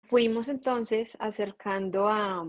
fuimos entonces acercando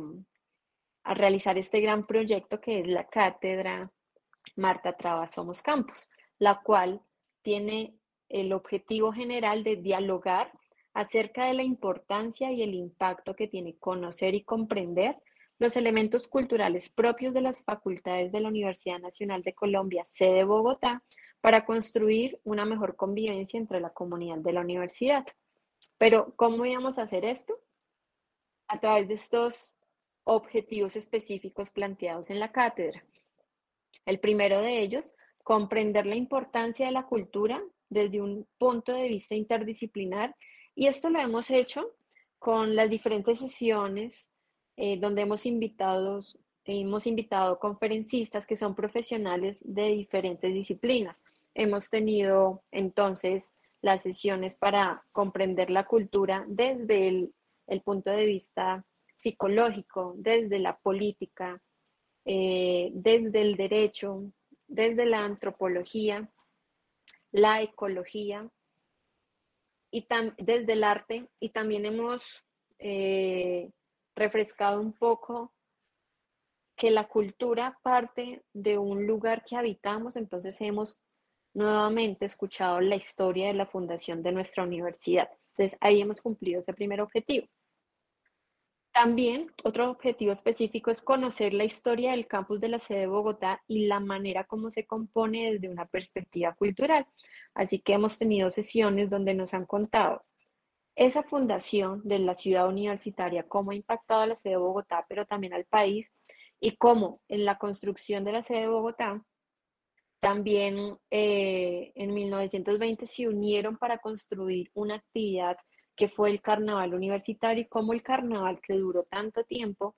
a realizar este gran proyecto que es la cátedra Marta Traba Somos Campus, la cual tiene el objetivo general de dialogar acerca de la importancia y el impacto que tiene conocer y comprender los elementos culturales propios de las facultades de la Universidad Nacional de Colombia, sede Bogotá, para construir una mejor convivencia entre la comunidad de la universidad. Pero, ¿cómo íbamos a hacer esto? A través de estos objetivos específicos planteados en la cátedra. El primero de ellos, comprender la importancia de la cultura desde un punto de vista interdisciplinar, y esto lo hemos hecho con las diferentes sesiones donde hemos invitado conferencistas que son profesionales de diferentes disciplinas. Hemos tenido entonces las sesiones para comprender la cultura desde el punto de vista psicológico, desde la política, desde el derecho, desde la antropología, la ecología y desde el arte, y también hemos eh, refrescado un poco que la cultura parte de un lugar que habitamos. Entonces hemos nuevamente escuchado la historia de la fundación de nuestra universidad. Entonces ahí hemos cumplido ese primer objetivo. También otro objetivo específico es conocer la historia del campus de la sede de Bogotá y la manera como se compone desde una perspectiva cultural. Así que hemos tenido sesiones donde nos han contado esa fundación de la ciudad universitaria, cómo ha impactado a la sede de Bogotá, pero también al país, y cómo en la construcción de la sede de Bogotá también en 1920 se unieron para construir una actividad que fue el carnaval universitario, y cómo el carnaval, que duró tanto tiempo,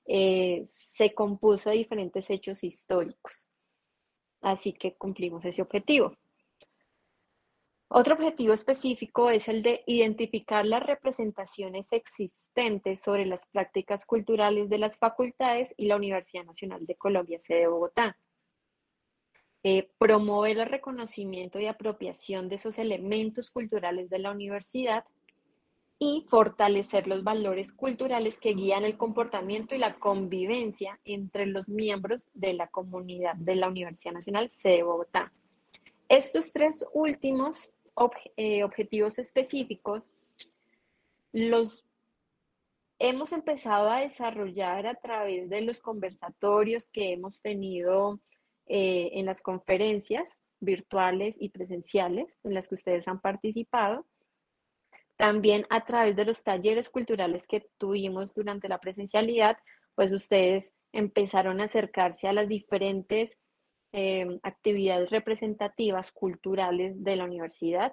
se compuso de diferentes hechos históricos. Así que cumplimos ese objetivo. Otro objetivo específico es el de identificar las representaciones existentes sobre las prácticas culturales de las facultades y la Universidad Nacional de Colombia, sede de Bogotá. Promover el reconocimiento y apropiación de esos elementos culturales de la universidad y fortalecer los valores culturales que guían el comportamiento y la convivencia entre los miembros de la comunidad de la Universidad Nacional sede de Bogotá. Estos tres últimos objetivos específicos los hemos empezado a desarrollar a través de los conversatorios que hemos tenido en las conferencias virtuales y presenciales en las que ustedes han participado. También a través de los talleres culturales que tuvimos durante la presencialidad, pues ustedes empezaron a acercarse a las diferentes actividades representativas culturales de la universidad.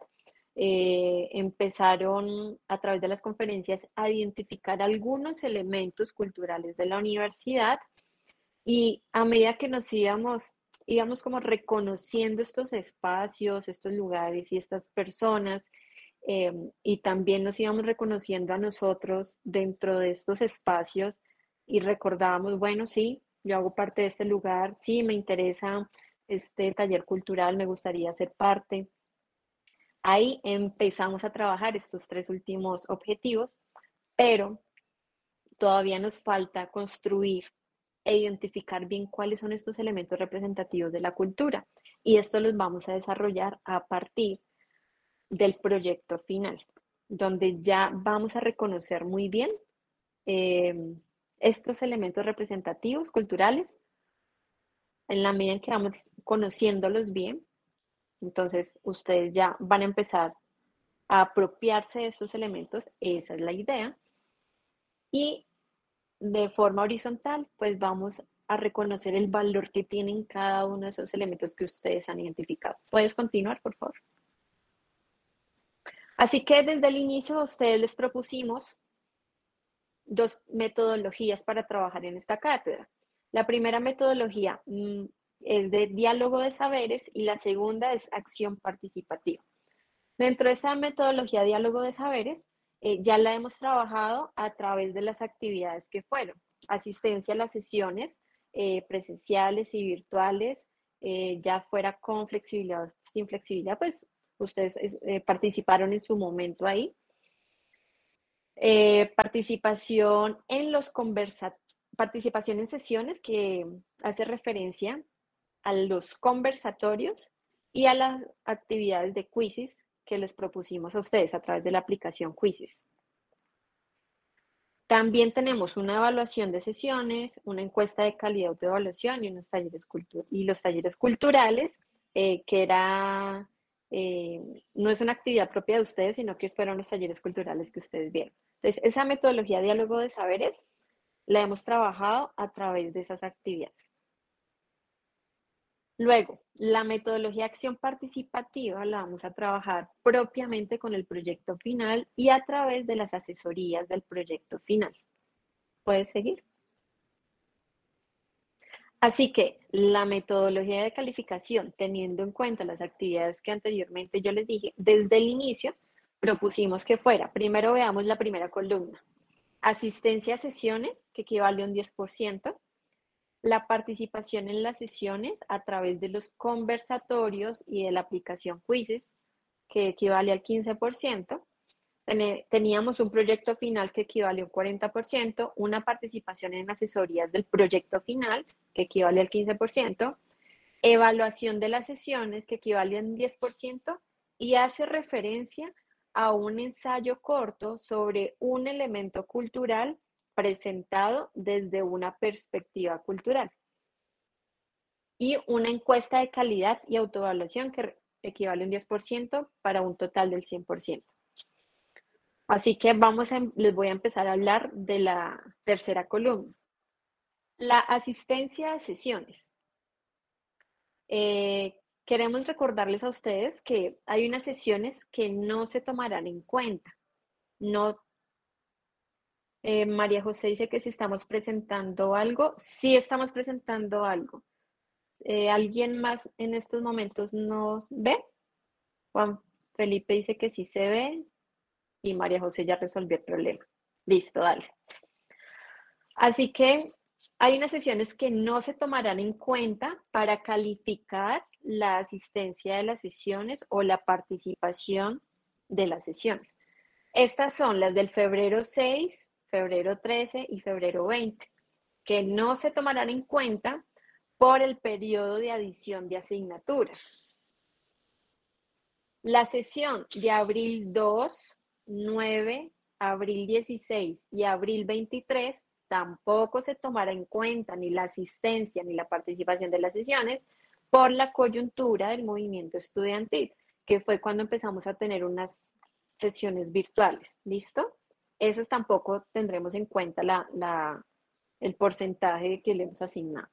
Empezaron a través de las conferencias a identificar algunos elementos culturales de la universidad, y a medida que íbamos como reconociendo estos espacios, estos lugares y estas personas, y también nos íbamos reconociendo a nosotros dentro de estos espacios, y recordábamos, bueno, sí, yo hago parte de este lugar, sí, me interesa este taller cultural, me gustaría ser parte. Ahí empezamos a trabajar estos tres últimos objetivos, pero todavía nos falta construir e identificar bien cuáles son estos elementos representativos de la cultura. Y esto los vamos a desarrollar a partir del proyecto final, donde ya vamos a reconocer muy bien eh, estos elementos representativos culturales en la medida en que vamos conociéndolos bien. Entonces, ustedes ya van a empezar a apropiarse de estos elementos, esa es la idea, y de forma horizontal, pues vamos a reconocer el valor que tienen cada uno de esos elementos que ustedes han identificado. ¿Puedes continuar, por favor? Así que desde el inicio a ustedes les propusimos dos metodologías para trabajar en esta cátedra. La primera metodología es de diálogo de saberes y la segunda es acción participativa. Dentro de esta metodología diálogo de saberes, ya la hemos trabajado a través de las actividades que fueron asistencia a las sesiones presenciales y virtuales, ya fuera con flexibilidad o sin flexibilidad, pues ustedes participaron en su momento ahí. Participación en sesiones que hace referencia a los conversatorios y a las actividades de quizzes que les propusimos a ustedes a través de la aplicación Quizzes. También tenemos una evaluación de sesiones, una encuesta de calidad de autoevaluación y los talleres culturales, que no es una actividad propia de ustedes, sino que fueron los talleres culturales que ustedes vieron. Entonces, esa metodología de diálogo de saberes la hemos trabajado a través de esas actividades. Luego, la metodología de acción participativa la vamos a trabajar propiamente con el proyecto final y a través de las asesorías del proyecto final. ¿Puedes seguir? Así que la metodología de calificación, teniendo en cuenta las actividades que anteriormente yo les dije, desde el inicio propusimos que fuera, primero veamos la primera columna, asistencia a sesiones, que equivale a un 10%, la participación en las sesiones a través de los conversatorios y de la aplicación Quizzes, que equivale al 15%. Teníamos un proyecto final que equivale a un 40%, una participación en asesorías del proyecto final, que equivale al 15%, evaluación de las sesiones, que equivale a un 10%, y hace referencia a un ensayo corto sobre un elemento cultural presentado desde una perspectiva cultural. Y una encuesta de calidad y autoevaluación que equivale a un 10% para un total del 100%. Así que les voy a empezar a hablar de la tercera columna. La asistencia a sesiones. Queremos recordarles a ustedes que hay unas sesiones que no se tomarán en cuenta. No, María José dice que si estamos presentando algo, sí estamos presentando algo. ¿Alguien más en estos momentos nos ve? Juan Felipe dice que sí se ve y María José ya resolvió el problema. Listo, dale. Así que hay unas sesiones que no se tomarán en cuenta para calificar la asistencia de las sesiones o la participación de las sesiones. Estas son las del febrero 6, febrero 13 y febrero 20, que no se tomarán en cuenta por el periodo de adición de asignaturas. La sesión de abril 2, 9, abril 16 y abril 23 tampoco se tomará en cuenta ni la asistencia ni la participación de las sesiones por la coyuntura del movimiento estudiantil, que fue cuando empezamos a tener unas sesiones virtuales. ¿Listo? Esas tampoco tendremos en cuenta el porcentaje que le hemos asignado.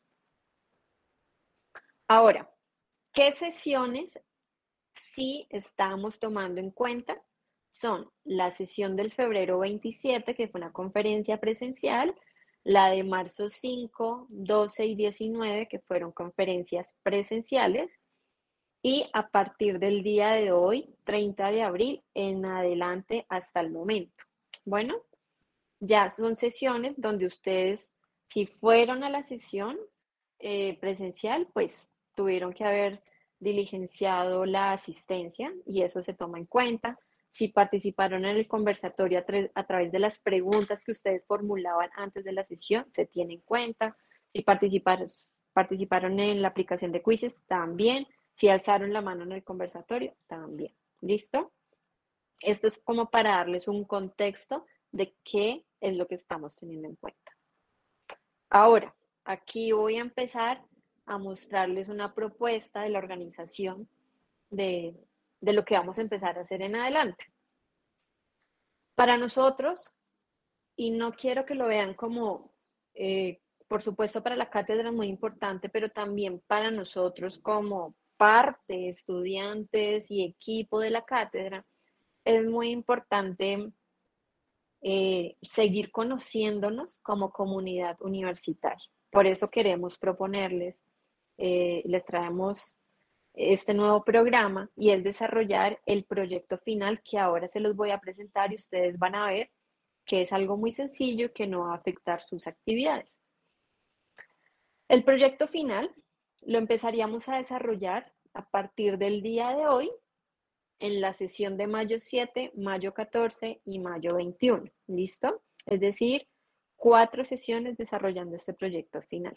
Ahora, ¿qué sesiones sí estamos tomando en cuenta? Son la sesión del febrero 27, que fue una conferencia presencial, la de marzo 5, 12 y 19, que fueron conferencias presenciales, y a partir del día de hoy, 30 de abril, en adelante hasta el momento. Bueno, ya son sesiones donde ustedes, si fueron a la sesión presencial, pues tuvieron que haber diligenciado la asistencia y eso se toma en cuenta. Si participaron en el conversatorio a través de las preguntas que ustedes formulaban antes de la sesión, se tiene en cuenta. Si participaron en la aplicación de quizzes, también. Si alzaron la mano en el conversatorio, también. ¿Listo? Esto es como para darles un contexto de qué es lo que estamos teniendo en cuenta. Ahora, aquí voy a empezar a mostrarles una propuesta de la organización de lo que vamos a empezar a hacer en adelante. Para nosotros, y no quiero que lo vean como, por supuesto para la cátedra es muy importante, pero también para nosotros como parte, estudiantes y equipo de la cátedra, es muy importante seguir conociéndonos como comunidad universitaria. Por eso queremos proponerles, les traemos este nuevo programa y es desarrollar el proyecto final que ahora se los voy a presentar y ustedes van a ver que es algo muy sencillo y que no va a afectar sus actividades. El proyecto final lo empezaríamos a desarrollar a partir del día de hoy en la sesión de mayo 7, mayo 14 y mayo 21. ¿Listo? Es decir, 4 sesiones desarrollando este proyecto final.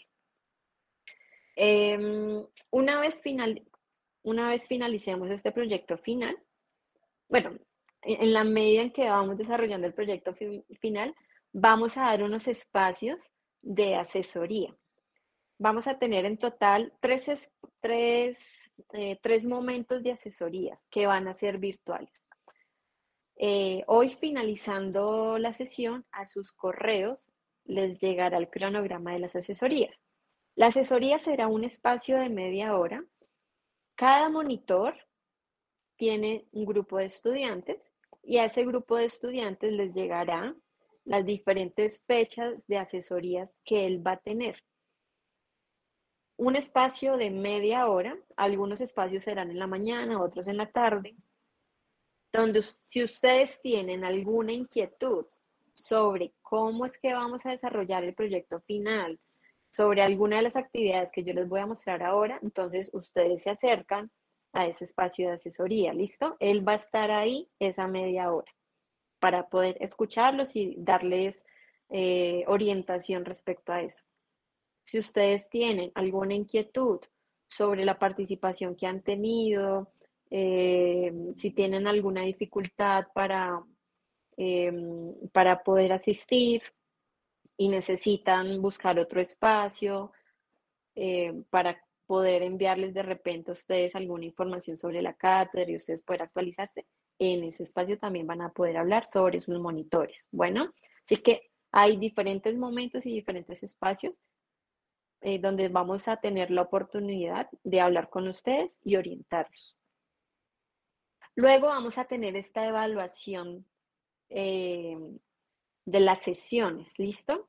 Una vez finalicemos este proyecto final, bueno, en la medida en que vamos desarrollando el proyecto final, vamos a dar unos espacios de asesoría. Vamos a tener en total tres momentos de asesorías que van a ser virtuales. Hoy, finalizando la sesión, a sus correos les llegará el cronograma de las asesorías. La asesoría será un espacio de media hora. Cada monitor tiene un grupo de estudiantes y a ese grupo de estudiantes les llegará las diferentes fechas de asesorías que él va a tener. Un espacio de media hora, algunos espacios serán en la mañana, otros en la tarde, donde si ustedes tienen alguna inquietud sobre cómo es que vamos a desarrollar el proyecto final, sobre alguna de las actividades que yo les voy a mostrar ahora, entonces ustedes se acercan a ese espacio de asesoría, ¿listo? Él va a estar ahí esa media hora para poder escucharlos y darles orientación respecto a eso. Si ustedes tienen alguna inquietud sobre la participación que han tenido, si tienen alguna dificultad para poder asistir y necesitan buscar otro espacio para poder enviarles de repente a ustedes alguna información sobre la cátedra y ustedes poder actualizarse, en ese espacio también van a poder hablar sobre sus monitores. Bueno, así que hay diferentes momentos y diferentes espacios donde vamos a tener la oportunidad de hablar con ustedes y orientarlos. Luego vamos a tener esta evaluación de las sesiones, ¿listo?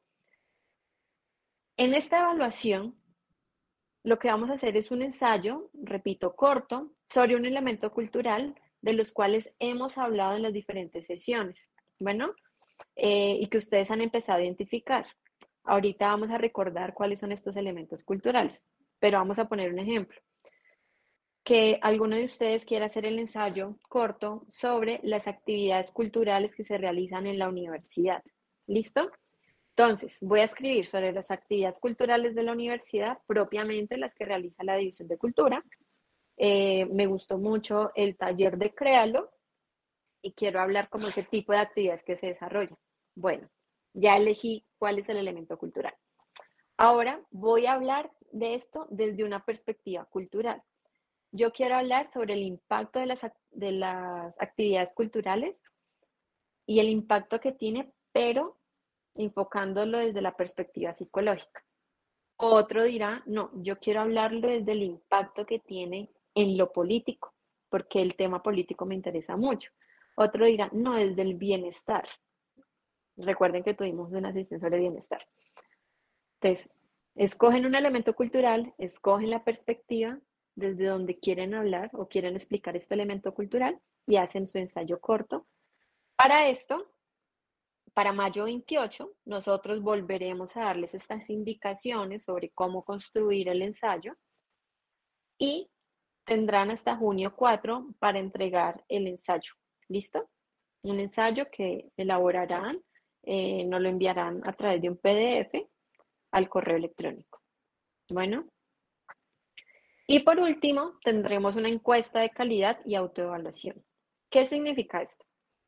En esta evaluación, lo que vamos a hacer es un ensayo, repito, corto, sobre un elemento cultural de los cuales hemos hablado en las diferentes sesiones, bueno, y que ustedes han empezado a identificar. Ahorita vamos a recordar cuáles son estos elementos culturales, pero vamos a poner un ejemplo. Que alguno de ustedes quiera hacer el ensayo corto sobre las actividades culturales que se realizan en la universidad. ¿Listo? Entonces, voy a escribir sobre las actividades culturales de la universidad, propiamente las que realiza la División de Cultura. Me gustó mucho el taller de Créalo y quiero hablar como ese tipo de actividades que se desarrollan. Bueno, ya elegí cuál es el elemento cultural. Ahora voy a hablar de esto desde una perspectiva cultural. Yo quiero hablar sobre el impacto de las actividades culturales y el impacto que tiene, pero enfocándolo desde la perspectiva psicológica. Otro dirá, no, yo quiero hablarlo desde el impacto que tiene en lo político, porque el tema político me interesa mucho. Otro dirá, no, desde el bienestar. Recuerden que tuvimos una sesión sobre bienestar. Entonces, escogen un elemento cultural, escogen la perspectiva desde donde quieren hablar o quieren explicar este elemento cultural y hacen su ensayo corto. Para esto, para mayo 28, nosotros volveremos a darles estas indicaciones sobre cómo construir el ensayo y tendrán hasta junio 4 para entregar el ensayo. ¿Listo? Un ensayo que elaborarán, nos lo enviarán a través de un PDF al correo electrónico. Bueno, y por último, tendremos una encuesta de calidad y autoevaluación. ¿Qué significa esto?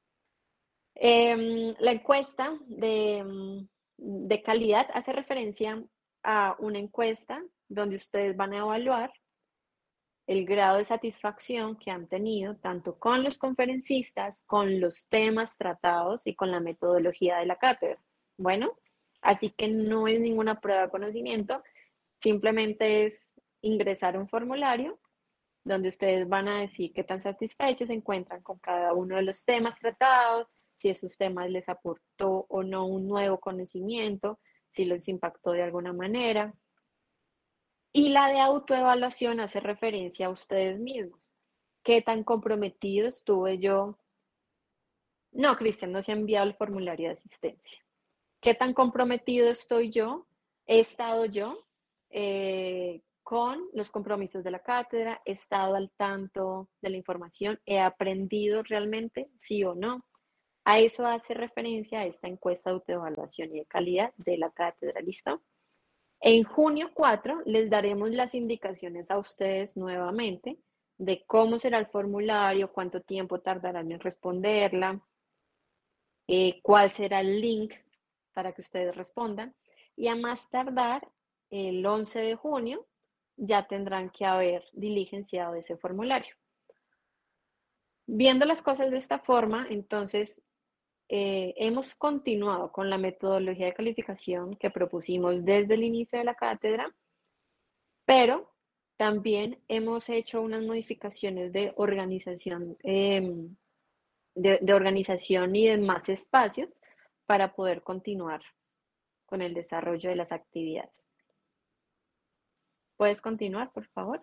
La encuesta de calidad hace referencia a una encuesta donde ustedes van a evaluar el grado de satisfacción que han tenido tanto con los conferencistas, con los temas tratados y con la metodología de la cátedra. Bueno, así que no es ninguna prueba de conocimiento, simplemente es ingresar un formulario donde ustedes van a decir qué tan satisfechos se encuentran con cada uno de los temas tratados, si esos temas les aportó o no un nuevo conocimiento, si los impactó de alguna manera. Y la de autoevaluación hace referencia a ustedes mismos. ¿Qué tan comprometido estuve yo? No, Cristian, no se ha enviado el formulario de asistencia. ¿Qué tan comprometido estoy yo? ¿He estado yo? con los compromisos de la cátedra, he estado al tanto de la información, he aprendido realmente, sí o no. A eso hace referencia a esta encuesta de autoevaluación y de calidad de la cátedra, ¿listo? En junio 4 les daremos las indicaciones a ustedes nuevamente de cómo será el formulario, cuánto tiempo tardarán en responderla, cuál será el link para que ustedes respondan. Y a más tardar, el 11 de junio, ya tendrán que haber diligenciado ese formulario. Viendo las cosas de esta forma, entonces hemos continuado con la metodología de calificación que propusimos desde el inicio de la cátedra, pero también hemos hecho unas modificaciones de organización, de organización y de más espacios para poder continuar con el desarrollo de las actividades. ¿Puedes continuar, por favor?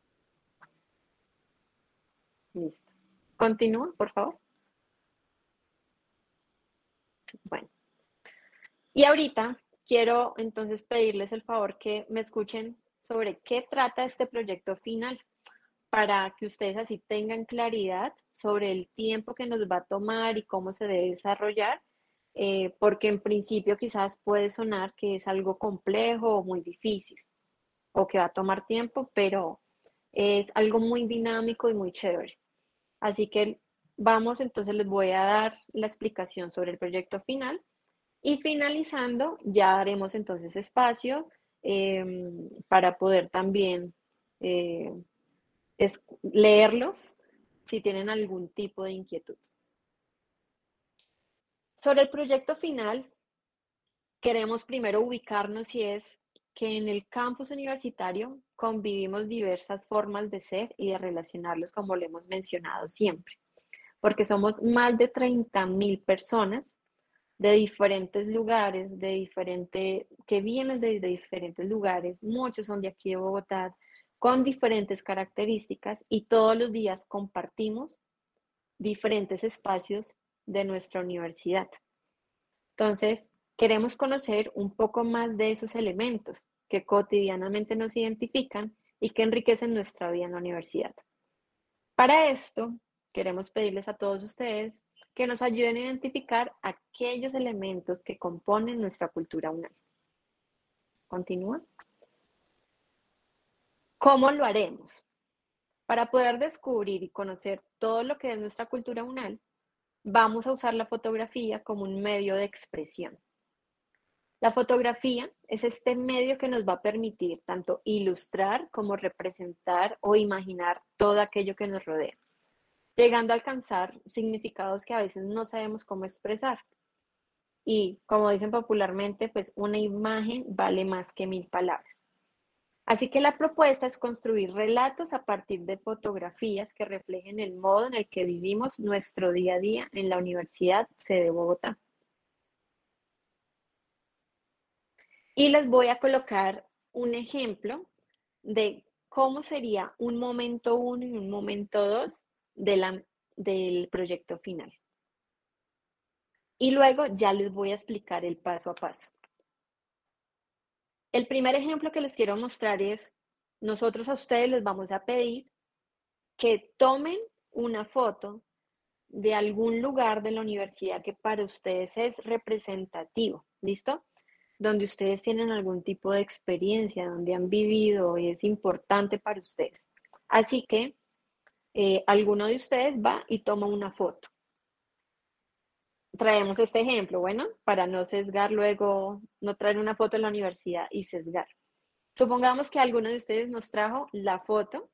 Listo. Continúa, por favor. Bueno, y ahorita quiero entonces pedirles el favor que me escuchen sobre qué trata este proyecto final, para que ustedes así tengan claridad sobre el tiempo que nos va a tomar y cómo se debe desarrollar, porque en principio quizás puede sonar que es algo complejo o muy difícil o que va a tomar tiempo, pero es algo muy dinámico y muy chévere. Así que vamos, entonces les voy a dar la explicación sobre el proyecto final y finalizando ya haremos entonces espacio para poder también eh, leerlos si tienen algún tipo de inquietud. Sobre el proyecto final, queremos primero ubicarnos y es que en el campus universitario convivimos diversas formas de ser y de relacionarlos, como lo hemos mencionado siempre, porque somos más de 30.000 personas de diferentes lugares, que vienen de diferentes lugares, muchos son de aquí de Bogotá, con diferentes características y todos los días compartimos diferentes espacios de nuestra universidad. Entonces, queremos conocer un poco más de esos elementos que cotidianamente nos identifican y que enriquecen nuestra vida en la universidad. Para esto, queremos pedirles a todos ustedes que nos ayuden a identificar aquellos elementos que componen nuestra cultura UNAL. Continúa. ¿Cómo lo haremos? Para poder descubrir y conocer todo lo que es nuestra cultura UNAL, vamos a usar la fotografía como un medio de expresión. La fotografía es este medio que nos va a permitir tanto ilustrar como representar o imaginar todo aquello que nos rodea, llegando a alcanzar significados que a veces no sabemos cómo expresar. Y como dicen popularmente, pues una imagen vale más que 1000 palabras. Así que la propuesta es construir relatos a partir de fotografías que reflejen el modo en el que vivimos nuestro día a día en la Universidad Sede Bogotá. Y les voy a colocar un ejemplo de cómo sería un momento 1 y un momento 2 del proyecto final. Y luego ya les voy a explicar el paso a paso. El primer ejemplo que les quiero mostrar es, nosotros a ustedes les vamos a pedir que tomen una foto de algún lugar de la universidad que para ustedes es representativo, ¿listo? Donde ustedes tienen algún tipo de experiencia, donde han vivido y es importante para ustedes. Así que alguno de ustedes va y toma una foto. Traemos este ejemplo, bueno, para no sesgar luego, no traer una foto de la universidad y sesgar. Supongamos que alguno de ustedes nos trajo la foto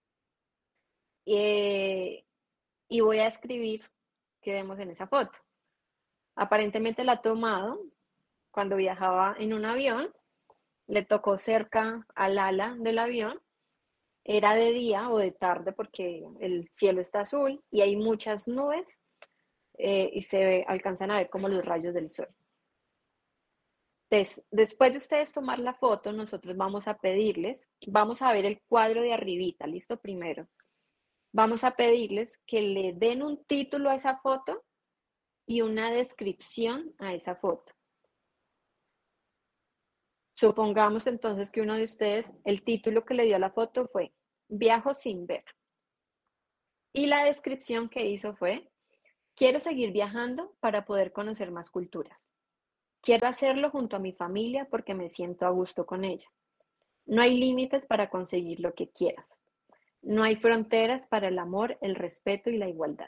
y voy a escribir qué vemos en esa foto. Aparentemente la ha tomado cuando viajaba en un avión, le tocó cerca al ala del avión, era de día o de tarde porque el cielo está azul y hay muchas nubes y alcanzan a ver como los rayos del sol. Entonces, después de ustedes tomar la foto, nosotros vamos a pedirles, vamos a ver el cuadro de arribita, listo primero. Vamos a pedirles que le den un título a esa foto y una descripción a esa foto. Supongamos entonces que uno de ustedes, el título que le dio a la foto fue Viajo sin ver. Y la descripción que hizo fue, quiero seguir viajando para poder conocer más culturas. Quiero hacerlo junto a mi familia porque me siento a gusto con ella. No hay límites para conseguir lo que quieras. No hay fronteras para el amor, el respeto y la igualdad.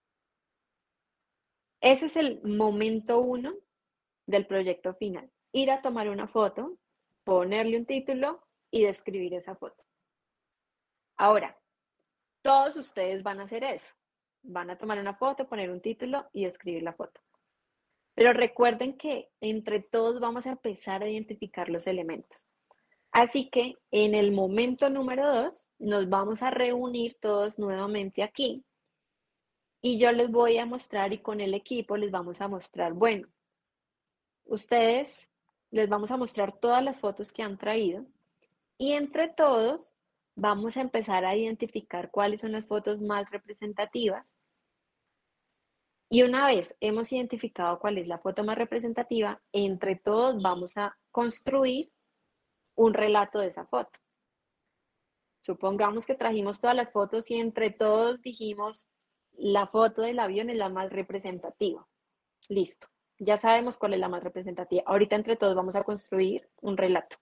Ese es el momento 1 del proyecto final. Ir a tomar una foto, ponerle un título y describir esa foto. Ahora, todos ustedes van a hacer eso. Van a tomar una foto, poner un título y describir la foto. Pero recuerden que entre todos vamos a empezar a identificar los elementos. Así que en el momento número 2 nos vamos a reunir todos nuevamente aquí y yo les voy a mostrar y con el equipo les vamos a mostrar, bueno, ustedes les vamos a mostrar todas las fotos que han traído y entre todos vamos a empezar a identificar cuáles son las fotos más representativas. Y una vez hemos identificado cuál es la foto más representativa, entre todos vamos a construir un relato de esa foto. Supongamos que trajimos todas las fotos y entre todos dijimos la foto del avión es la más representativa. Listo. Ya sabemos cuál es la más representativa. Ahorita entre todos vamos a construir un relato.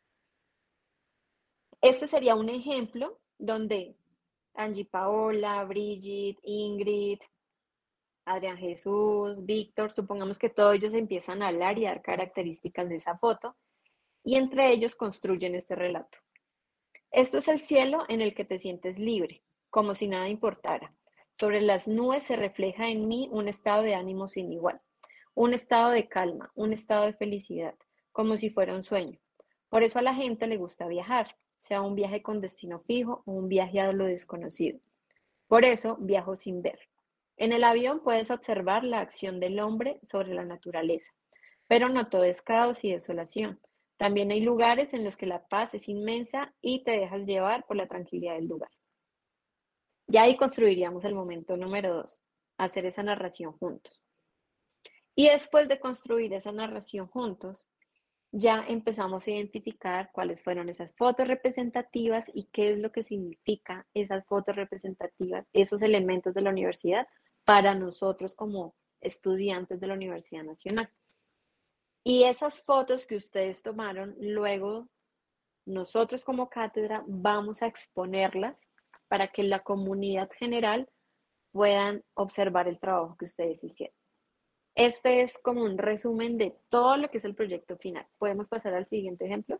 Este sería un ejemplo donde Angie Paola, Brigitte, Ingrid, Adrián Jesús, Víctor, supongamos que todos ellos empiezan a hablar y a dar características de esa foto y entre ellos construyen este relato. Esto es el cielo en el que te sientes libre, como si nada importara. Sobre las nubes se refleja en mí un estado de ánimo sin igual, un estado de calma, un estado de felicidad, como si fuera un sueño. Por eso a la gente le gusta viajar, sea un viaje con destino fijo o un viaje a lo desconocido. Por eso viajo sin ver. En el avión puedes observar la acción del hombre sobre la naturaleza, pero no todo es caos y desolación. También hay lugares en los que la paz es inmensa y te dejas llevar por la tranquilidad del lugar. Ya ahí construiríamos el momento número 2, hacer esa narración juntos. Y después de construir esa narración juntos, ya empezamos a identificar cuáles fueron esas fotos representativas y qué es lo que significa esas fotos representativas, esos elementos de la universidad para nosotros como estudiantes de la Universidad Nacional. Y esas fotos que ustedes tomaron, luego nosotros como cátedra vamos a exponerlas para que la comunidad general puedan observar el trabajo que ustedes hicieron. Este es como un resumen de todo lo que es el proyecto final. ¿Podemos pasar al siguiente ejemplo?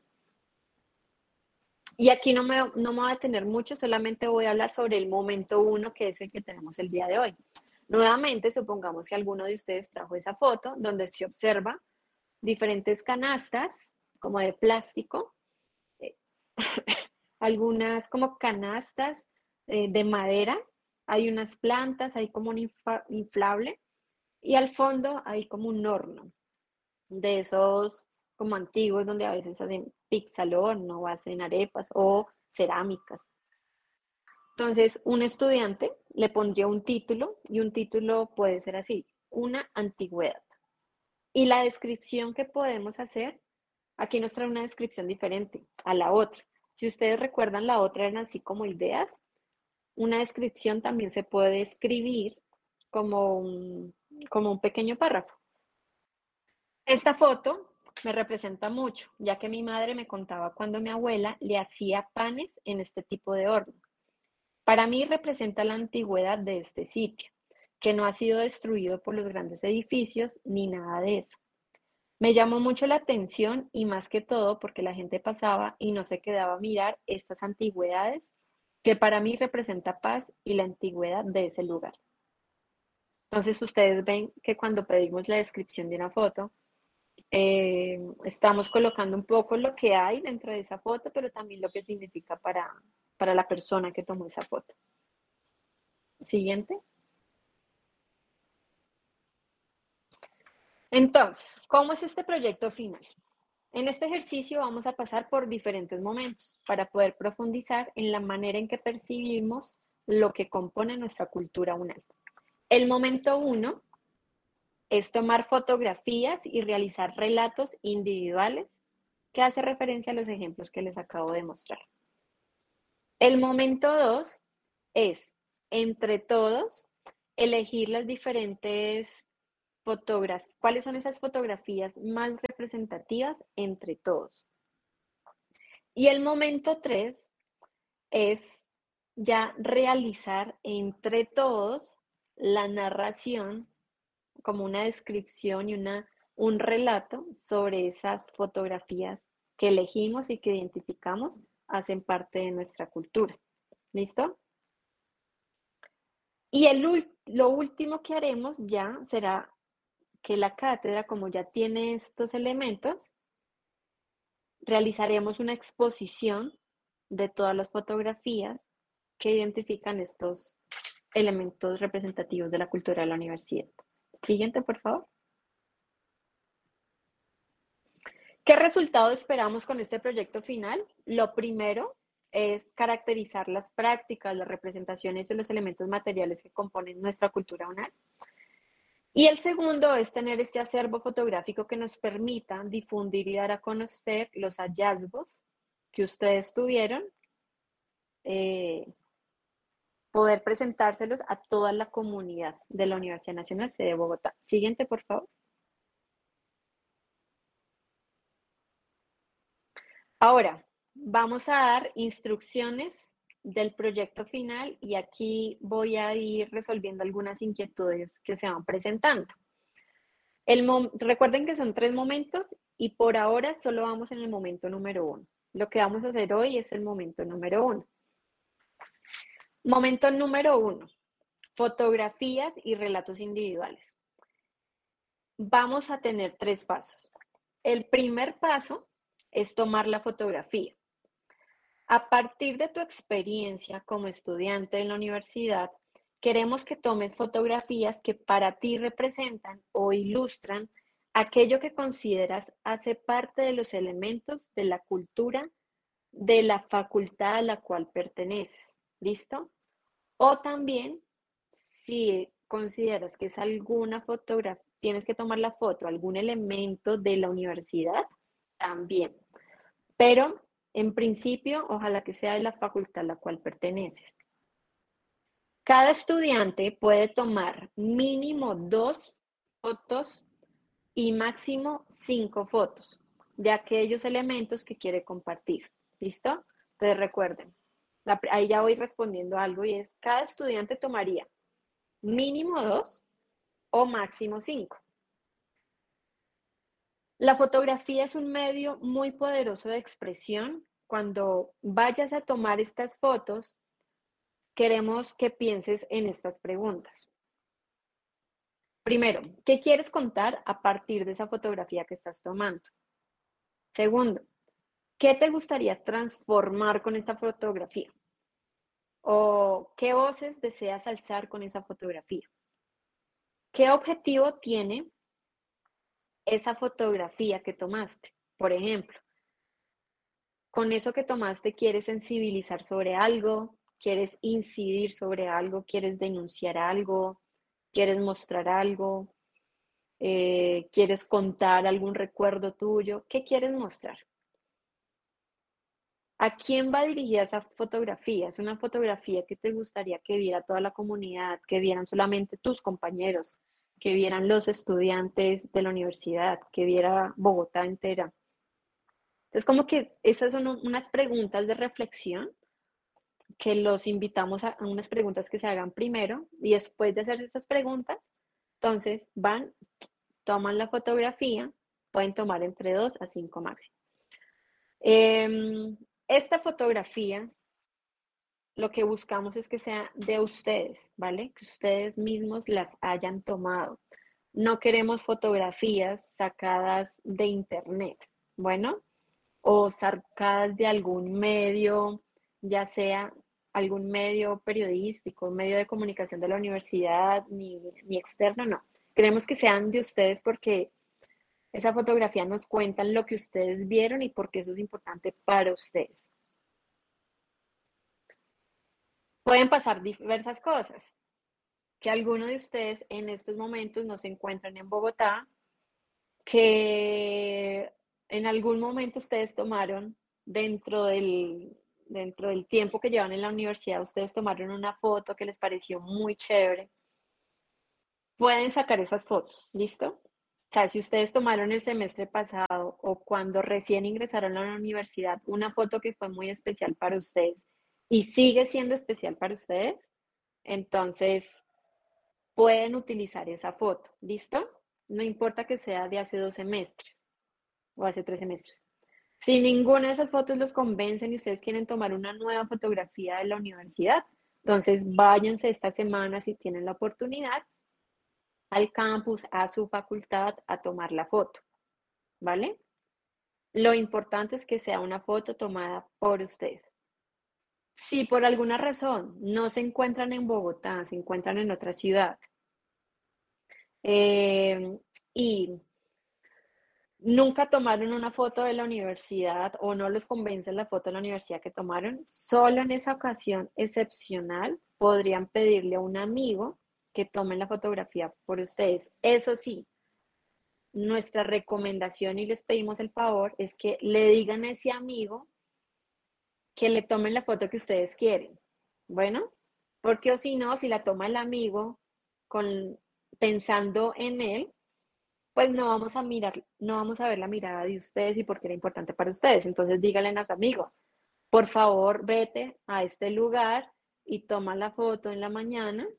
Y aquí no me voy a detener mucho, solamente voy a hablar sobre el momento 1, que es el que tenemos el día de hoy. Nuevamente, supongamos que alguno de ustedes trajo esa foto donde se observa diferentes canastas como de plástico, algunas como canastas de madera, hay unas plantas, hay como un inflable y al fondo hay como un horno de esos como antiguos donde a veces hacen pizza al horno o hacen arepas o cerámicas. Entonces, un estudiante le pondría un título y un título puede ser así, una antigüedad. Y la descripción que podemos hacer, aquí nos trae una descripción diferente a la otra. Si ustedes recuerdan, la otra eran así como ideas. Una descripción también se puede escribir como un pequeño párrafo. Esta foto me representa mucho, ya que mi madre me contaba cuando mi abuela le hacía panes en este tipo de horno. Para mí representa la antigüedad de este sitio, que no ha sido destruido por los grandes edificios ni nada de eso. Me llamó mucho la atención y más que todo porque la gente pasaba y no se quedaba a mirar estas antigüedades que para mí representa paz y la antigüedad de ese lugar. Entonces ustedes ven que cuando pedimos la descripción de una foto, estamos colocando un poco lo que hay dentro de esa foto, pero también lo que significa para la persona que tomó esa foto. Siguiente. Entonces, ¿cómo es este proyecto final? En este ejercicio vamos a pasar por diferentes momentos para poder profundizar en la manera en que percibimos lo que compone nuestra cultura UNAL. El momento 1 es tomar fotografías y realizar relatos individuales que hace referencia a los ejemplos que les acabo de mostrar. El momento 2 es, entre todos, elegir las diferentes fotografías. ¿Cuáles son esas fotografías más representativas entre todos? Y el momento 3 es ya realizar entre todos la narración, como una descripción y un relato sobre esas fotografías que elegimos y que identificamos hacen parte de nuestra cultura. ¿Listo? Y lo último que haremos ya será que la cátedra, como ya tiene estos elementos, realizaremos una exposición de todas las fotografías que identifican estos elementos representativos de la cultura de la universidad. Siguiente, por favor. ¿Qué resultado esperamos con este proyecto final? Lo primero es caracterizar las prácticas, las representaciones y los elementos materiales que componen nuestra cultura UNAL. Y el segundo es tener este acervo fotográfico que nos permita difundir y dar a conocer los hallazgos que ustedes tuvieron, poder presentárselos a toda la comunidad de la Universidad Nacional Sede de Bogotá. Siguiente, por favor. Ahora, vamos a dar instrucciones del proyecto final y aquí voy a ir resolviendo algunas inquietudes que se van presentando. Recuerden que son 3 momentos y por ahora solo vamos en el momento número 1. Lo que vamos a hacer hoy es el momento número 1. Momento número 1, fotografías y relatos individuales. Vamos a tener 3 pasos. El primer paso es tomar la fotografía. A partir de tu experiencia como estudiante en la universidad, queremos que tomes fotografías que para ti representan o ilustran aquello que consideras hace parte de los elementos de la cultura de la facultad a la cual perteneces. ¿Listo? O también, si consideras que es alguna fotografía, tienes que tomar la foto, algún elemento de la universidad, también. Pero en principio, ojalá que sea de la facultad a la cual perteneces. Cada estudiante puede tomar mínimo 2 fotos y máximo 5 fotos de aquellos elementos que quiere compartir. ¿Listo? Entonces recuerden, ahí ya voy respondiendo algo y es, cada estudiante tomaría mínimo 2 o máximo 5. La fotografía es un medio muy poderoso de expresión. Cuando vayas a tomar estas fotos, queremos que pienses en estas preguntas. Primero, ¿qué quieres contar a partir de esa fotografía que estás tomando? Segundo, ¿qué te gustaría transformar con esta fotografía? ¿O qué voces deseas alzar con esa fotografía? ¿Qué objetivo tiene esa fotografía que tomaste? Por ejemplo, con eso que tomaste, ¿quieres sensibilizar sobre algo? ¿Quieres incidir sobre algo? ¿Quieres denunciar algo? ¿Quieres mostrar algo? ¿Quieres contar algún recuerdo tuyo? ¿Qué quieres mostrar? ¿A quién va dirigida esa fotografía? ¿Es una fotografía que te gustaría que viera toda la comunidad, que vieran solamente tus compañeros, que vieran los estudiantes de la universidad, que viera Bogotá entera? Entonces, como que esas son unas preguntas de reflexión que los invitamos a unas preguntas que se hagan primero y después de hacerse estas preguntas, entonces van, toman la fotografía, pueden tomar entre 2 a 5 máximo. Esta fotografía, lo que buscamos es que sea de ustedes, ¿vale? Que ustedes mismos las hayan tomado. No queremos fotografías sacadas de internet, bueno, o sacadas de algún medio, ya sea algún medio periodístico, un medio de comunicación de la universidad, ni externo, no. Queremos que sean de ustedes porque esa fotografía nos cuenta lo que ustedes vieron y por qué eso es importante para ustedes. Pueden pasar diversas cosas, que algunos de ustedes en estos momentos no se encuentran en Bogotá, que en algún momento ustedes tomaron dentro del tiempo que llevan en la universidad, ustedes tomaron una foto que les pareció muy chévere. Pueden sacar esas fotos, ¿listo? O sea, si ustedes tomaron el semestre pasado o cuando recién ingresaron a la universidad una foto que fue muy especial para ustedes y sigue siendo especial para ustedes, entonces pueden utilizar esa foto, ¿listo? No importa que sea de hace 2 semestres o hace 3 semestres. Si ninguna de esas fotos los convencen y ustedes quieren tomar una nueva fotografía de la universidad, entonces váyanse esta semana si tienen la oportunidad al campus, a su facultad, a tomar la foto, ¿vale? Lo importante es que sea una foto tomada por ustedes. Si por alguna razón no se encuentran en Bogotá, se encuentran en otra ciudad y nunca tomaron una foto de la universidad o no los convence la foto de la universidad que tomaron, solo en esa ocasión excepcional podrían pedirle a un amigo que tome la fotografía por ustedes. Eso sí, nuestra recomendación y les pedimos el favor es que le digan a ese amigo que le tomen la foto que ustedes quieren. Bueno, porque o si no, si la toma el amigo con, pensando en él, pues no vamos a mirar, no vamos a ver la mirada de ustedes y por qué era importante para ustedes. Entonces díganle a su amigo, por favor, vete a este lugar y toma la foto en la mañana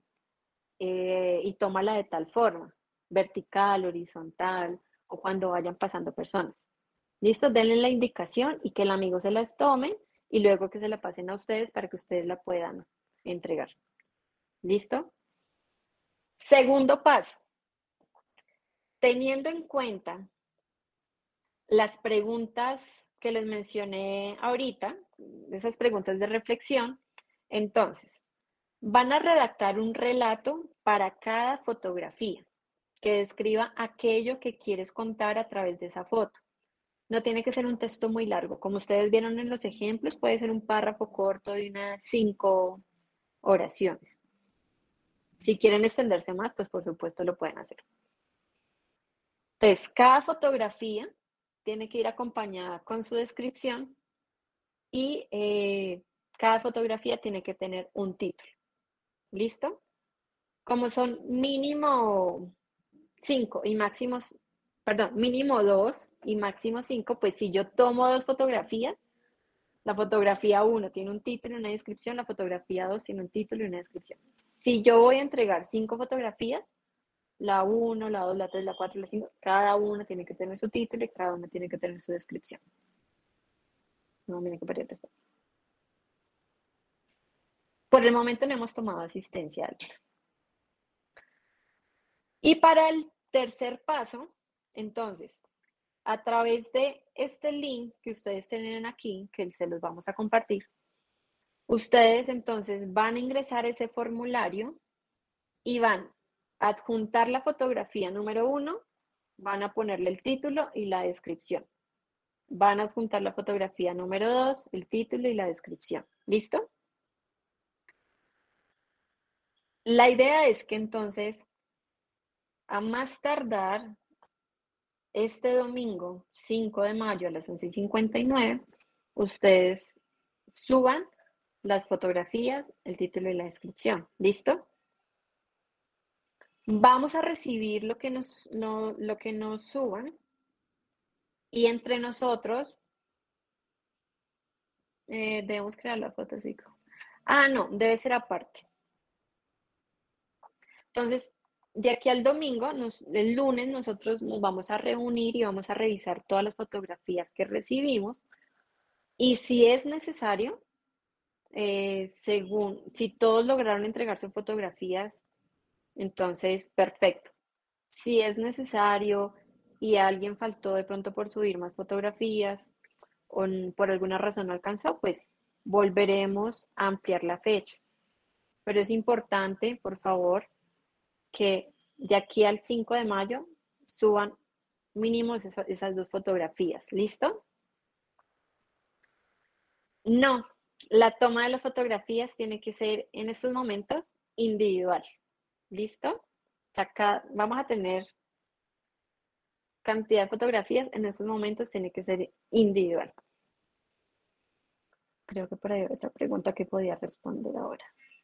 y tómala de tal forma, vertical, horizontal o cuando vayan pasando personas. ¿Listo? Denle la indicación y que el amigo se las tome y luego que se la pasen a ustedes para que ustedes la puedan entregar. ¿Listo? Segundo paso, teniendo en cuenta las preguntas que les mencioné ahorita, esas preguntas de reflexión, entonces, van a redactar un relato para cada fotografía que describa aquello que quieres contar a través de esa foto. No tiene que ser un texto muy largo. Como ustedes vieron en los ejemplos, puede ser un párrafo corto de unas 5 oraciones. Si quieren extenderse más, pues por supuesto lo pueden hacer. Entonces, cada fotografía tiene que ir acompañada con su descripción y cada fotografía tiene que tener un título. ¿Listo? Como son mínimo 5 y máximo, perdón, mínimo 2 y máximo 5, pues si yo tomo 2 fotografías, la fotografía 1 tiene un título y una descripción, la fotografía 2 tiene un título y una descripción. Si yo voy a entregar 5 fotografías, la 1, la 2, la 3, la 4, la 5, cada una tiene que tener su título y cada una tiene que tener su descripción. No tiene que perder respeto. Por el momento no hemos tomado asistencia. Y para el tercer paso, entonces, a través de este link que ustedes tienen aquí, que se los vamos a compartir, ustedes entonces van a ingresar ese formulario y van a adjuntar la fotografía número 1, van a ponerle el título y la descripción. Van a adjuntar la fotografía número 2, el título y la descripción. ¿Listo? La idea es que entonces, a más tardar, este domingo 5 de mayo a las 11:59, ustedes suban las fotografías, el título y la descripción. ¿Listo? Vamos a recibir lo que nos suban y entre nosotros debemos crear la foto, sí. Ah, no, debe ser aparte. Entonces, de aquí al domingo, el lunes, nosotros nos vamos a reunir y vamos a revisar todas las fotografías que recibimos. Y si es necesario, según, si todos lograron entregarse fotografías, entonces, perfecto. Si es necesario y alguien faltó de pronto por subir más fotografías o por alguna razón no alcanzó, pues volveremos a ampliar la fecha. Pero es importante, por favor, que de aquí al 5 de mayo suban mínimo esas 2 fotografías. ¿Listo? No, la toma de las fotografías tiene que ser en estos momentos individual. ¿Listo? Vamos a tener cantidad de fotografías en estos momentos tiene que ser individual. Creo que por ahí hay otra pregunta que podía responder ahora.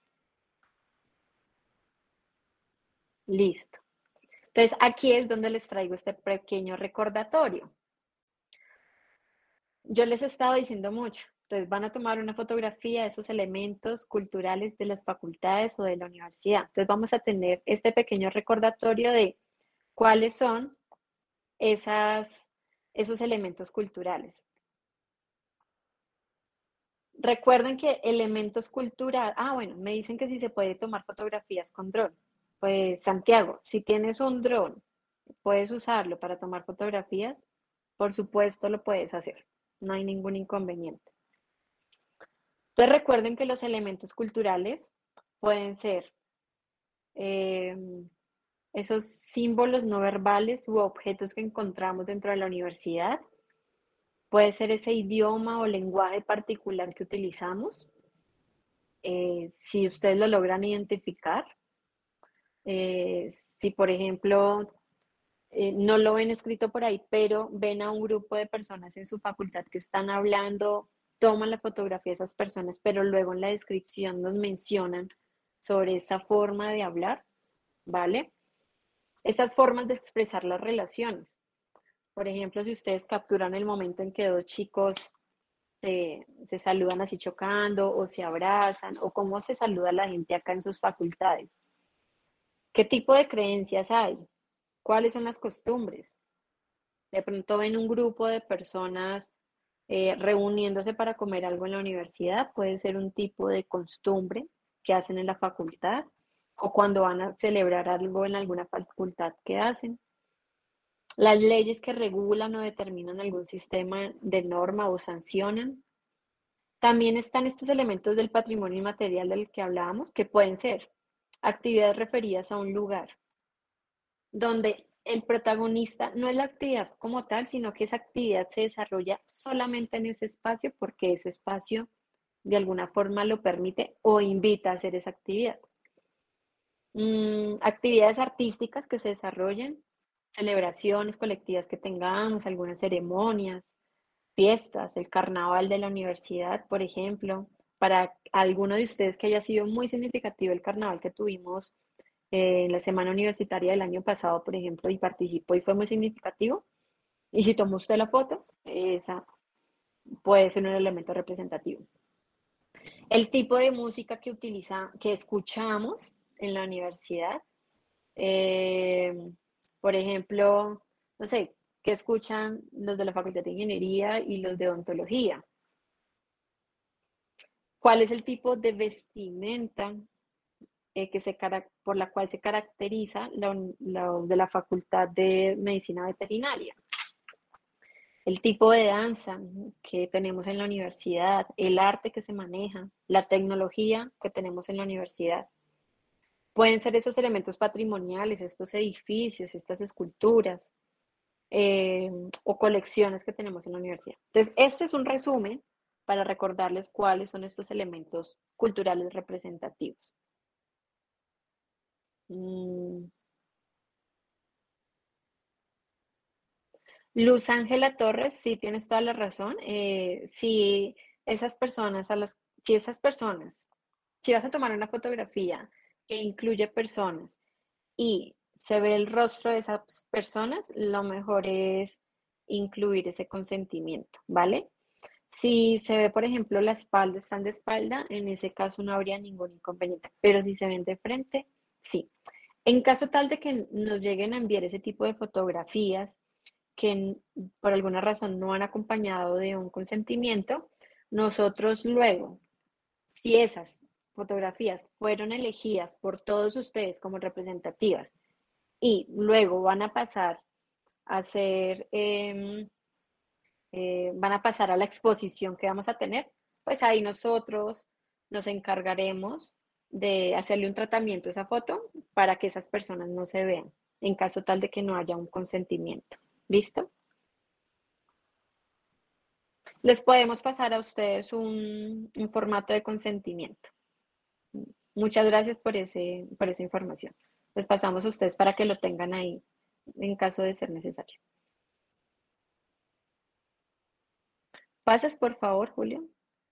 Listo. Entonces, aquí es donde les traigo este pequeño recordatorio. Yo les he estado diciendo mucho. Entonces, van a tomar una fotografía de esos elementos culturales de las facultades o de la universidad. Entonces, vamos a tener este pequeño recordatorio de cuáles son esos elementos culturales. Recuerden que elementos culturales, bueno, me dicen que si se puede tomar fotografías con dron. Pues Santiago, si tienes un dron, puedes usarlo para tomar fotografías, por supuesto lo puedes hacer, no hay ningún inconveniente. Entonces recuerden que los elementos culturales pueden ser eh, esos símbolos no verbales u objetos que encontramos dentro de la universidad. Puede ser ese idioma o lenguaje particular que utilizamos. Si ustedes lo logran identificar, si por ejemplo no lo ven escrito por ahí, pero ven a un grupo de personas en su facultad que están hablando, toman la fotografía de esas personas, pero luego en la descripción nos mencionan sobre esa forma de hablar, ¿vale? Esas formas de expresar las relaciones. Por ejemplo, si ustedes capturan el momento en que dos chicos se saludan así chocando o se abrazan, o cómo se saluda la gente acá en sus facultades. ¿Qué tipo de creencias hay? ¿Cuáles son las costumbres? De pronto ven un grupo de personas reuniéndose para comer algo en la universidad, puede ser un tipo de costumbre que hacen en la facultad o cuando van a celebrar algo en alguna facultad que hacen. Las leyes que regulan o determinan algún sistema de norma o sancionan. También están estos elementos del patrimonio inmaterial del que hablábamos, que pueden ser actividades referidas a un lugar, donde el protagonista no es la actividad como tal, sino que esa actividad se desarrolla solamente en ese espacio porque ese espacio de alguna forma lo permite o invita a hacer esa actividad. Actividades artísticas que se desarrollen, celebraciones colectivas que tengamos, algunas ceremonias, fiestas, el carnaval de la universidad, por ejemplo. Para alguno de ustedes que haya sido muy significativo el carnaval que tuvimos en la semana universitaria del año pasado, por ejemplo, y participó y fue muy significativo. Y si tomó usted la foto, esa puede ser un elemento representativo. El tipo de música que escuchamos en la universidad, eh, por ejemplo, no sé, ¿qué escuchan los de la Facultad de Ingeniería y los de Odontología? ¿Cuál es el tipo de vestimenta por la cual se caracteriza los de la Facultad de Medicina Veterinaria? El tipo de danza que tenemos en la universidad, el arte que se maneja, la tecnología que tenemos en la universidad. Pueden ser esos elementos patrimoniales, estos edificios, estas esculturas eh, o colecciones que tenemos en la universidad. Entonces, este es un resumen para recordarles cuáles son estos elementos culturales representativos. Mm, Luz Ángela Torres, sí tienes toda la razón. Si esas personas, si esas personas, si vas a tomar una fotografía que incluye personas y se ve el rostro de esas personas, lo mejor es incluir ese consentimiento, ¿vale? Si se ve, por ejemplo, la espalda, están de espalda, en ese caso no habría ningún inconveniente, pero si se ven de frente, sí. En caso tal de que nos lleguen a enviar ese tipo de fotografías que por alguna razón no han acompañado de un consentimiento, nosotros luego, si esas fotografías fueron elegidas por todos ustedes como representativas y luego van a pasar a ser, van a pasar a la exposición que vamos a tener, pues ahí nosotros nos encargaremos de hacerle un tratamiento a esa foto para que esas personas no se vean, en caso tal de que no haya un consentimiento. ¿Listo? Les podemos pasar a ustedes un formato de consentimiento. Muchas gracias por esa información. Les pasamos a ustedes para que lo tengan ahí en caso de ser necesario. ¿Pasas, por favor, Julio?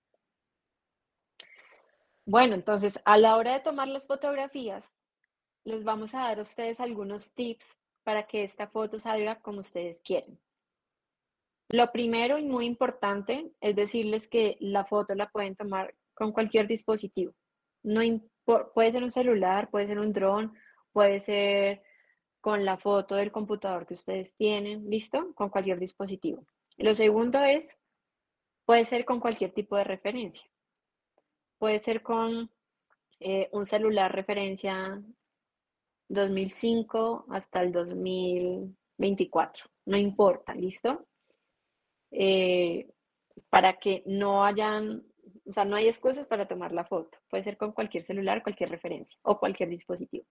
Bueno, entonces, a la hora de tomar las fotografías, les vamos a dar a ustedes algunos tips para que esta foto salga como ustedes quieren. Lo primero y muy importante es decirles que la foto la pueden tomar con cualquier dispositivo. No puede ser un celular, puede ser un dron, puede ser con la foto del computador que ustedes tienen, ¿listo? Con cualquier dispositivo. Lo segundo es, puede ser con cualquier tipo de referencia. Puede ser con un celular referencia 2005 hasta el 2024, no importa, ¿listo? Eh, para que no hayan, o sea, no hay excusas para tomar la foto. Puede ser con cualquier celular, cualquier referencia o cualquier dispositivo.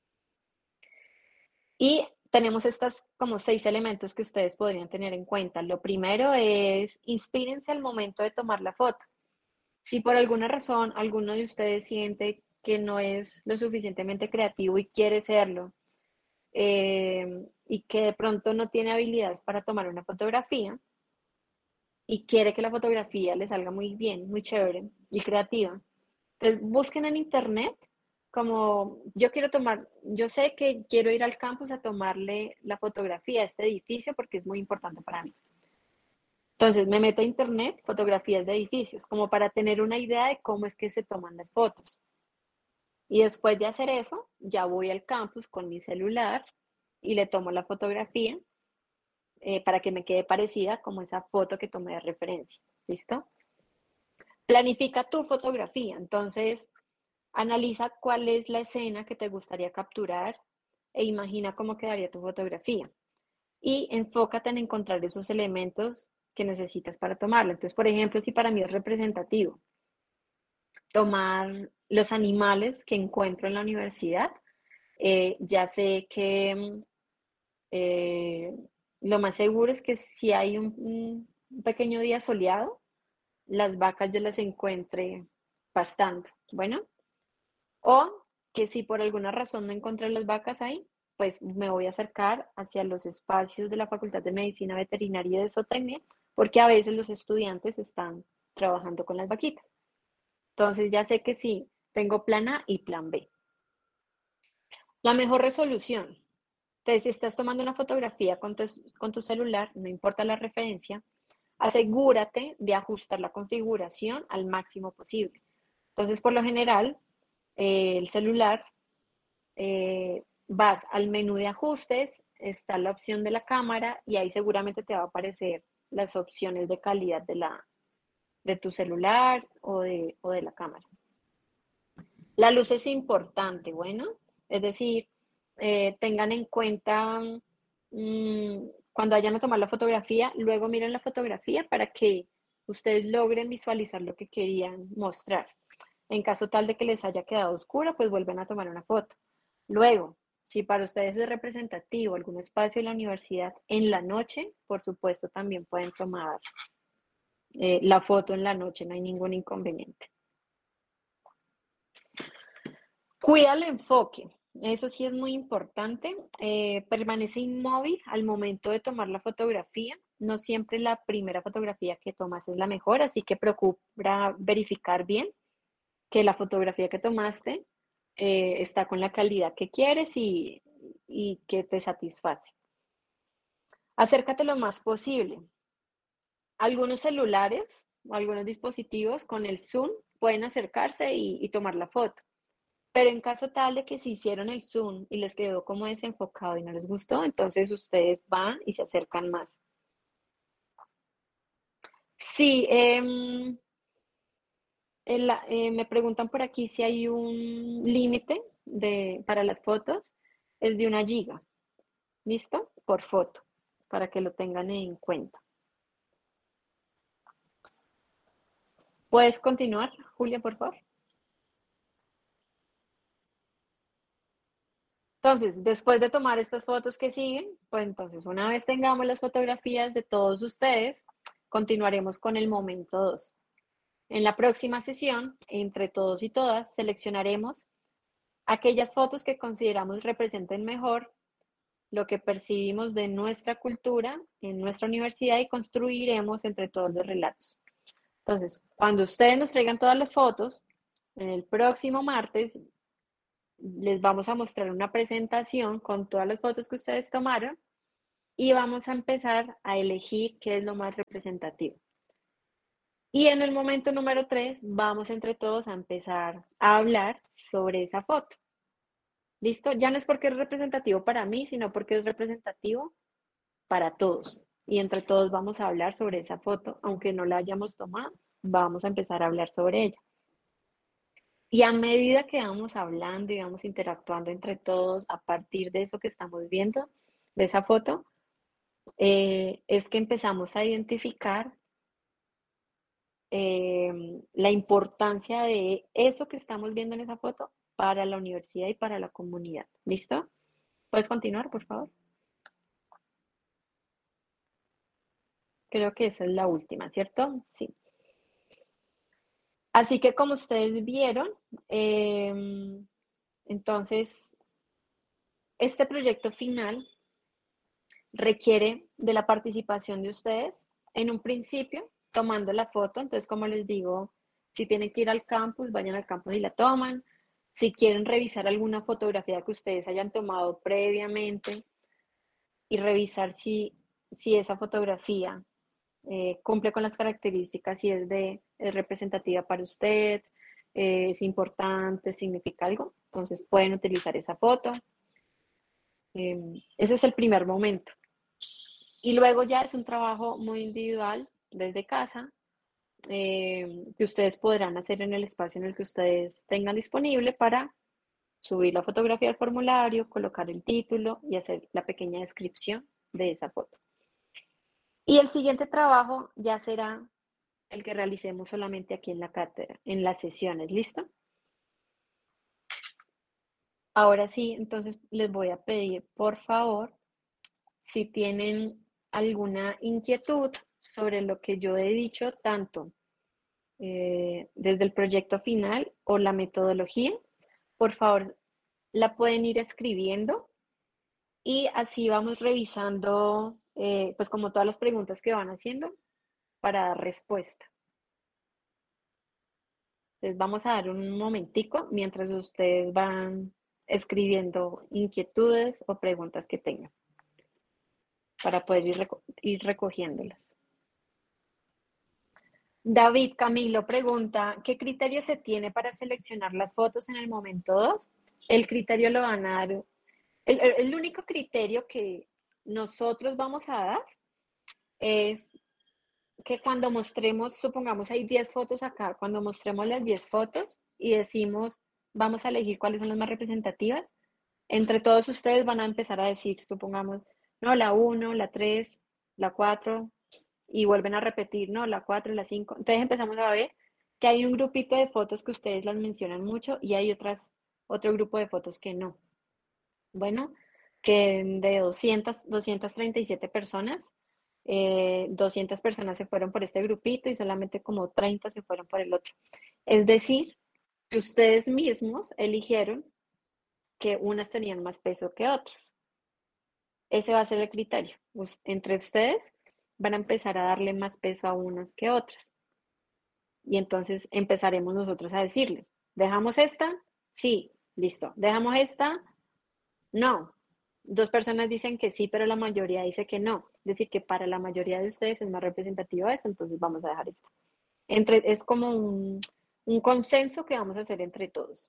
Y tenemos estas como 6 elementos que ustedes podrían tener en cuenta. Lo primero es, inspírense al momento de tomar la foto. Si por alguna razón alguno de ustedes siente que no es lo suficientemente creativo y quiere serlo, y que de pronto no tiene habilidades para tomar una fotografía y quiere que la fotografía le salga muy bien, muy chévere y creativa, entonces busquen en internet como yo quiero tomar, yo sé que quiero ir al campus a tomarle la fotografía a este edificio porque es muy importante para mí. Entonces me meto a internet, fotografías de edificios, como para tener una idea de cómo es que se toman las fotos. Y después de hacer eso, ya voy al campus con mi celular y le tomo la fotografía para que me quede parecida como esa foto que tomé de referencia. ¿Listo? Planifica tu fotografía. Entonces, analiza cuál es la escena que te gustaría capturar e imagina cómo quedaría tu fotografía. Y enfócate en encontrar esos elementos que necesitas para tomarla. Entonces, por ejemplo, si para mí es representativo tomar los animales que encuentro en la universidad, ya sé que eh, lo más seguro es que si hay un pequeño día soleado, las vacas yo las encuentre pastando. Bueno, o que si por alguna razón no encontré las vacas ahí, pues me voy a acercar hacia los espacios de la Facultad de Medicina Veterinaria y de Zootecnia, porque a veces los estudiantes están trabajando con las vaquitas. Entonces ya sé que sí, tengo plan A y plan B. La mejor resolución. Entonces, si estás tomando una fotografía con tu celular, no importa la referencia, asegúrate de ajustar la configuración al máximo posible. Entonces, por lo general, el celular, vas al menú de ajustes, está la opción de la cámara y ahí seguramente te va a aparecer las opciones de calidad de tu celular o de la cámara. La luz es importante, bueno, es decir, tengan en cuenta cuando vayan a tomar la fotografía, luego miren la fotografía para que ustedes logren visualizar lo que querían mostrar. En caso tal de que les haya quedado oscura, pues vuelven a tomar una foto. Luego, si para ustedes es representativo algún espacio de la universidad en la noche, por supuesto también pueden tomar la foto en la noche, no hay ningún inconveniente. Cuida el enfoque, eso sí es muy importante. Permanece inmóvil al momento de tomar la fotografía. No siempre la primera fotografía que tomas es la mejor, así que procura verificar bien que la fotografía que tomaste está con la calidad que quieres y que te satisface. Acércate lo más posible. Algunos celulares o algunos dispositivos con el zoom pueden acercarse y tomar la foto. Pero en caso tal de que se hicieron el zoom y les quedó como desenfocado y no les gustó, entonces ustedes van y se acercan más. Sí, me preguntan por aquí si hay un límite para las fotos. Es de 1 GB. ¿Listo? Por foto, para que lo tengan en cuenta. ¿Puedes continuar, Julia, por favor? Entonces, después de tomar estas fotos que siguen, pues entonces una vez tengamos las fotografías de todos ustedes, continuaremos con el momento 2. En la próxima sesión, entre todos y todas, seleccionaremos aquellas fotos que consideramos representen mejor lo que percibimos de nuestra cultura en nuestra universidad y construiremos entre todos los relatos. Entonces, cuando ustedes nos traigan todas las fotos, en el próximo martes les vamos a mostrar una presentación con todas las fotos que ustedes tomaron y vamos a empezar a elegir qué es lo más representativo. Y en el momento número 3 vamos entre todos a empezar a hablar sobre esa foto. ¿Listo? Ya no es porque es representativo para mí, sino porque es representativo para todos. Y entre todos vamos a hablar sobre esa foto, aunque no la hayamos tomado, vamos a empezar a hablar sobre ella. Y a medida que vamos hablando y vamos interactuando entre todos a partir de eso que estamos viendo, de esa foto, es que empezamos a identificar la importancia de eso que estamos viendo en esa foto para la universidad y para la comunidad. ¿Listo? ¿Puedes continuar, por favor? Creo que esa es la última, ¿cierto? Sí. Así que como ustedes vieron, entonces, este proyecto final requiere de la participación de ustedes en un principio, tomando la foto. Entonces, como les digo, si tienen que ir al campus, vayan al campus y la toman. Si quieren revisar alguna fotografía que ustedes hayan tomado previamente y revisar si esa fotografía cumple con las características, si es representativa para usted, es importante, significa algo, entonces pueden utilizar esa foto. Ese es el primer momento. Y luego ya es un trabajo muy individual desde casa, que ustedes podrán hacer en el espacio en el que ustedes tengan disponible para subir la fotografía al formulario, colocar el título y hacer la pequeña descripción de esa foto. Y el siguiente trabajo ya será el que realicemos solamente aquí en la cátedra, en las sesiones, ¿listo? Ahora sí, entonces les voy a pedir, por favor, si tienen alguna inquietud sobre lo que yo he dicho, tanto desde el proyecto final o la metodología, por favor, la pueden ir escribiendo y así vamos revisando, pues como todas las preguntas que van haciendo para dar respuesta. Entonces vamos a dar un momentico mientras ustedes van escribiendo inquietudes o preguntas que tengan para poder ir recogiéndolas. David Camilo pregunta, ¿qué criterio se tiene para seleccionar las fotos en el momento 2? El criterio lo van a dar, el único criterio que nosotros vamos a dar es que cuando mostremos, supongamos hay 10 fotos acá, cuando mostremos las 10 fotos y decimos, vamos a elegir cuáles son las más representativas, entre todos ustedes van a empezar a decir, supongamos, no, la 1, la 3, la 4, y vuelven a repetir, no, la 4, la 5. Entonces empezamos a ver que hay un grupito de fotos que ustedes las mencionan mucho y hay otro grupo de fotos que no. Bueno, que de 237 personas, 200 personas se fueron por este grupito y solamente como 30 se fueron por el otro. Es decir, que ustedes mismos eligieron que unas tenían más peso que otras. Ese va a ser el criterio. Entre ustedes van a empezar a darle más peso a unas que otras. Y entonces empezaremos nosotros a decirles, ¿dejamos esta? Sí, listo. ¿Dejamos esta? No. Dos personas dicen que sí, pero la mayoría dice que no. Es decir, que para la mayoría de ustedes es más representativo esta, entonces vamos a dejar esta. Es como un consenso que vamos a hacer entre todos.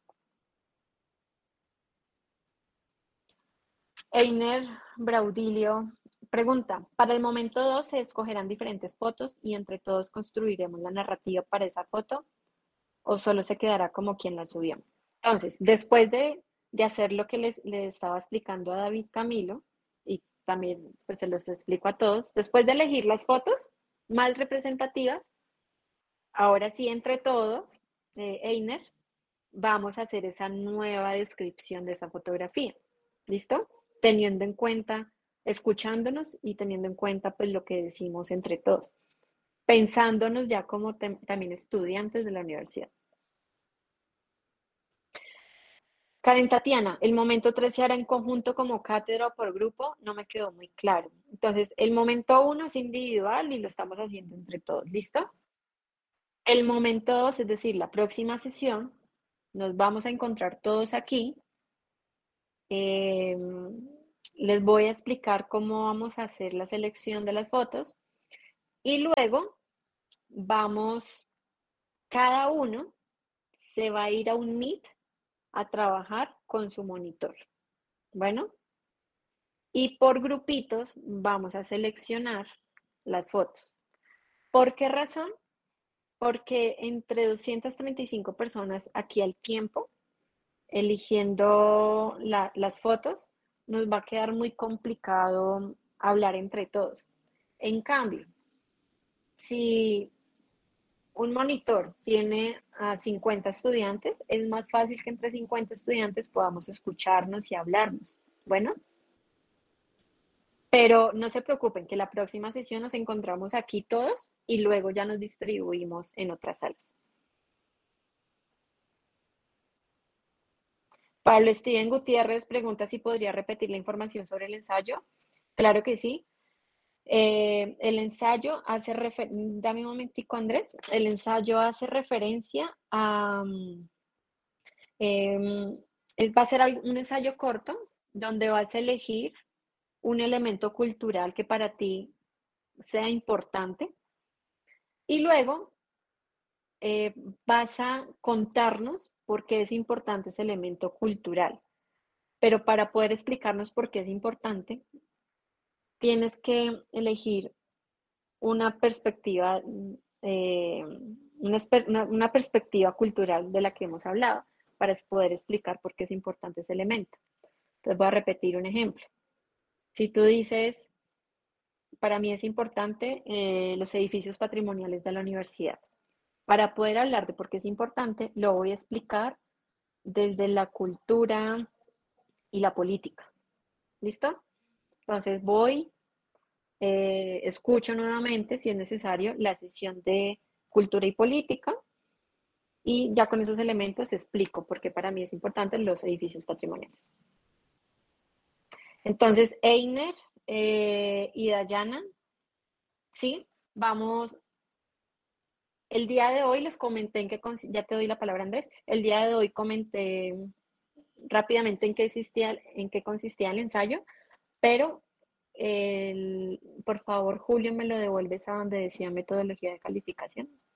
Einer Braudilio pregunta, para el momento 2 se escogerán diferentes fotos y entre todos construiremos la narrativa para esa foto o solo se quedará como quien la subió. Entonces, después de hacer lo que les estaba explicando a David Camilo, y también pues se los explico a todos, después de elegir las fotos más representativas, ahora sí entre todos, Einer, vamos a hacer esa nueva descripción de esa fotografía. ¿Listo? Teniendo en cuenta, escuchándonos y teniendo en cuenta pues lo que decimos entre todos, pensándonos ya como también estudiantes de la universidad. Karen Tatiana, el momento 3 se hará en conjunto como cátedra o por grupo, no me quedó muy claro. Entonces, el momento 1 es individual y lo estamos haciendo entre todos, ¿listo? El momento 2, es decir, la próxima sesión, nos vamos a encontrar todos aquí. Eh, Les voy a explicar cómo vamos a hacer la selección de las fotos y luego vamos, cada uno se va a ir a un Meet a trabajar con su monitor. Bueno, y por grupitos vamos a seleccionar las fotos. ¿Por qué razón? Porque entre 235 personas aquí al tiempo, eligiendo las fotos, nos va a quedar muy complicado hablar entre todos. En cambio, si un monitor tiene a 50 estudiantes, es más fácil que entre 50 estudiantes podamos escucharnos y hablarnos. Bueno, pero no se preocupen que la próxima sesión nos encontramos aquí todos y luego ya nos distribuimos en otras salas. Pablo Steven Gutiérrez pregunta si podría repetir la información sobre el ensayo. Claro que sí. El ensayo hace referencia, dame un momentico Andrés, el ensayo hace referencia a, va a ser un ensayo corto donde vas a elegir un elemento cultural que para ti sea importante y luego eh, vas a contarnos por qué es importante ese elemento cultural. Pero para poder explicarnos por qué es importante, tienes que elegir una perspectiva, una perspectiva cultural de la que hemos hablado para poder explicar por qué es importante ese elemento. Entonces voy a repetir un ejemplo. Si tú dices, para mí es importante los edificios patrimoniales de la universidad. Para poder hablar de por qué es importante, lo voy a explicar desde la cultura y la política. ¿Listo? Entonces voy, escucho nuevamente, si es necesario, la sesión de cultura y política y ya con esos elementos explico por qué para mí es importante los edificios patrimoniales. Entonces, Einer y Dayana, sí, vamos. El día de hoy les comenté en qué ya te doy la palabra Andrés, el día de hoy comenté rápidamente en qué consistía el ensayo, pero por favor, Julio, me lo devuelves a donde decía metodología de calificación.